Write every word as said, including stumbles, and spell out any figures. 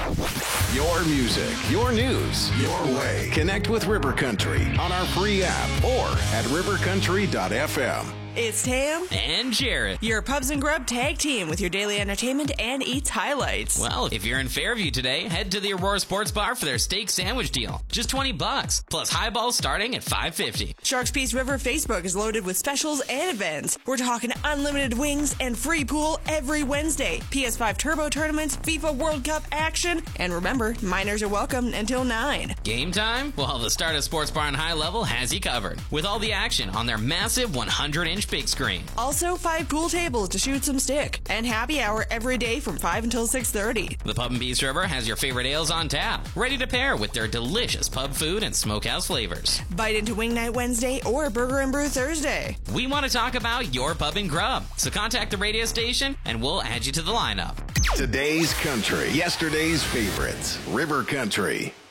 Your music, your news, your way. Connect with River Country on our free app or at river country dot f m. It's Tam and Jared, your Pubs and Grub tag team with your daily entertainment and eats highlights. Well, if you're in Fairview today, head to the Aurora Sports Bar for their steak sandwich deal. Just twenty bucks, plus highballs starting at five fifty. Sharks Peace River Facebook is loaded with specials and events. We're talking unlimited wings and free pool every Wednesday. P S five Turbo tournaments, FIFA World Cup action, and remember, minors are welcome until nine. Game time? Well, the Stardust Sports Bar and High Level has you covered, with all the action on their massive one hundred inch big screen. Also, five pool tables to shoot some stick. And happy hour every day from five until six thirty. The Pub and Beast River has your favorite ales on tap, ready to pair with their delicious pub food and smokehouse flavors. Bite into Wing Night Wednesday or Burger and Brew Thursday. We want to talk about your pub and grub, so contact the radio station and we'll add you to the lineup. Today's country, yesterday's favorites. River Country.